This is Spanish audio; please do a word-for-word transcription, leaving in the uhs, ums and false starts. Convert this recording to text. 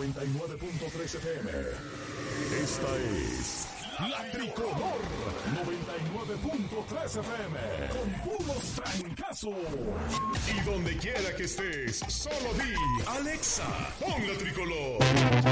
noventa y nueve punto tres F M. Esta es La Tricolor noventa y nueve punto tres F M. Con puros trancazos. Y donde quiera que estés, solo di Alexa, pon La Tricolor.